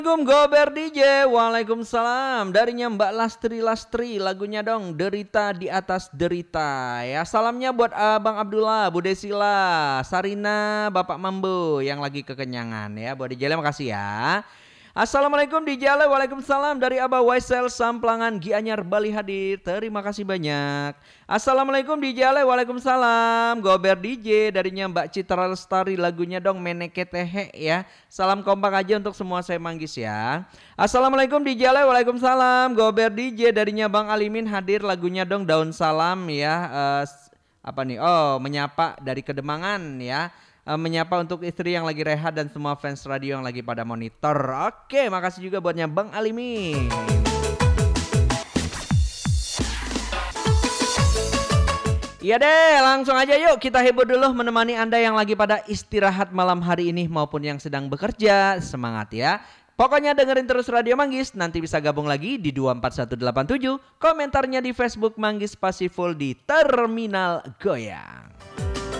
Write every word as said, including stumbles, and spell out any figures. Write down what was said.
Assalamualaikum Gober D J. Waalaikumsalam. Darinya Mbak Lastri Lastri, lagunya dong Derita di Atas Derita. Ya, salamnya buat Abang Abdullah, Bu Desila, Sarina, Bapak Mambo yang lagi kekenyangan ya. Buat D J makasih ya. Assalamualaikum D J. Waalaikumsalam dari Abah Waisel Samplangan Gianyar Bali hadir. Terima kasih banyak. Assalamualaikum D J. Waalaikumsalam. Gober D J darinya Mbak Citra Lestari, lagunya dong Meneketehe ya. Salam kompak aja untuk semua saya manggis ya. Assalamualaikum D J. Waalaikumsalam. Gober D J darinya Bang Alimin hadir, lagunya dong Daun Salam ya. Uh, apa nih? Oh, menyapa dari Kedemangan ya. Uh, menyapa untuk istri yang lagi rehat dan semua fans radio yang lagi pada monitor. Oke, makasih juga buatnya Bang Alimin. Iya deh, langsung aja yuk kita heboh dulu menemani Anda yang lagi pada istirahat malam hari ini maupun yang sedang bekerja. Semangat ya. Pokoknya dengerin terus Radio Manggis, nanti bisa gabung lagi di dua empat satu delapan tujuh, komentarnya di Facebook Manggis Pasiful di Terminal Goyang.